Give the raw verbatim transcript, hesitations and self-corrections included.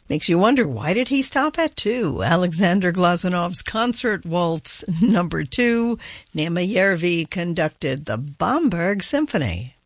Makes you wonder, why did he stop at two? Alexander Glazunov's Concert Waltz Number Two. Nema Järvi conducted the Bamberg Symphony.